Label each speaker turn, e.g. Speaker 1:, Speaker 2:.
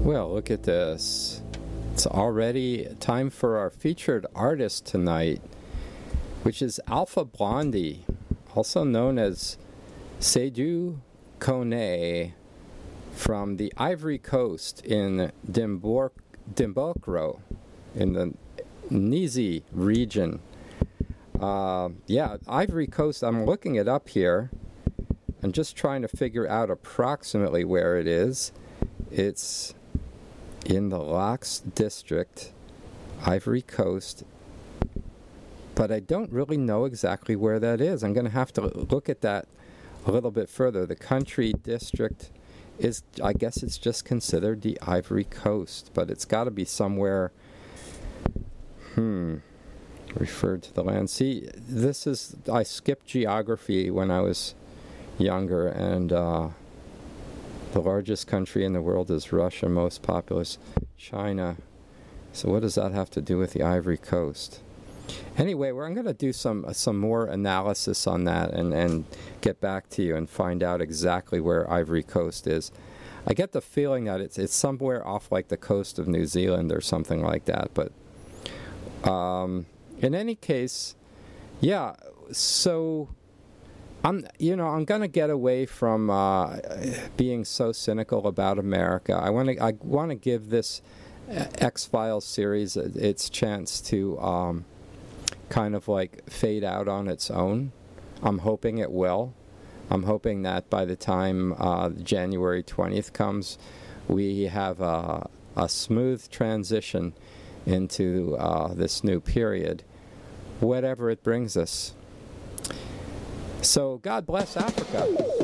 Speaker 1: Well, look at this. It's already time for our featured artist tonight, which is Alpha Blondy, also known as Seydou Kone, from the Ivory Coast in Dimbokro, in the Nizi region. Ivory Coast, I'm looking it up here. I'm just trying to figure out approximately where it is. It's in the Lax district, Ivory Coast, but I don't really know exactly where that is. I'm going to have to look at that a little bit further. The country district is, I guess it's just considered the Ivory Coast, but it's got to be somewhere, referred to the land. See, I skipped geography when I was younger, and the largest country in the world is Russia, most populous China. So what does that have to do with the Ivory Coast? Anyway, I'm going to do some more analysis on that and get back to you and find out exactly where Ivory Coast is. I get the feeling that it's somewhere off like the coast of New Zealand or something like that. But in any case, yeah. So I'm going to get away from being so cynical about America. I want to give this X-Files series its chance to kind of like fade out on its own. I'm hoping it will. I'm hoping that by the time January 20th comes, we have a smooth transition into this new period, whatever it brings us. So God bless Africa.